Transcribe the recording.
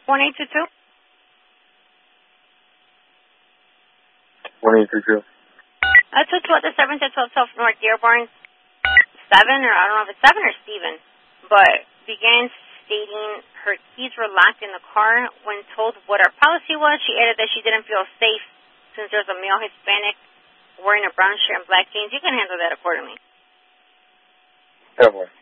1822? 1822. I took you at the 712 North Dearborn 7, or I don't know if it's 7 or Steven, but began stating her keys were locked in the car. When told what our policy was, she added that she didn't feel safe since there's a male Hispanic wearing a brown shirt and black jeans. You can handle that accordingly. Definitely.